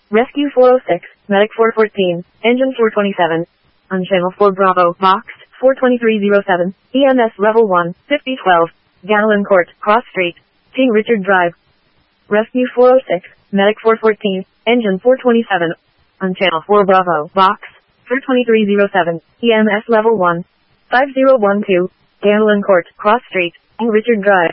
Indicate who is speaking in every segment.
Speaker 1: Rescue 406, Medic 414, Engine 427. On Channel 4 Bravo, Box 42307, EMS Level 1, 5012, Ganlin Court, Cross Street, King Richard Drive. Rescue 406, Medic 414, Engine 427. On Channel 4 Bravo, Box 42307, EMS Level 1, 5012, Ganlin Court, Cross Street, King Richard Drive.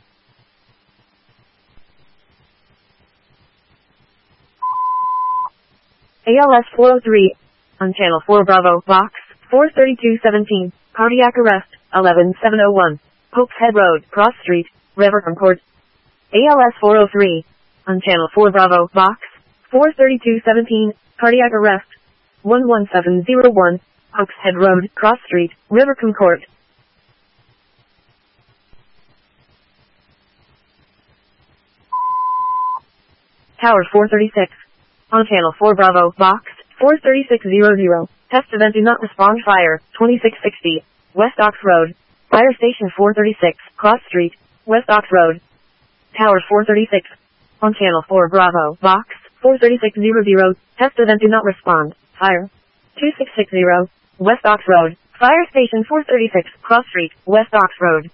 Speaker 1: ALS 403. On Channel 4 Bravo, Box 43217, Cardiac Arrest, 11701, Hope's Head Road, Cross Street, Revercombe Court. ALS 403. On Channel 4 Bravo, Box 43217, Cardiac Arrest, 11701, Hope's Head Road, Cross Street, Revercombe Court. Tower 436. On Channel 4 Bravo, Box 43600, Test event do not respond fire, 2660, West Ox Road, Fire Station 436, Cross Street, West Ox Road. Tower 436. On Channel 4 Bravo, Box 43600, Test event do not respond, fire, 2660, West Ox Road, Fire Station 436, Cross Street, West Ox Road.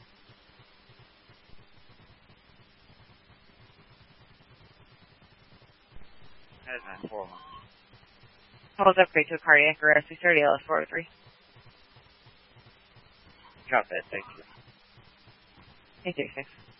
Speaker 2: That is 941. Calls upgrade to a cardiac arrest. We started ALS 403. Drop it. Thank you. 836.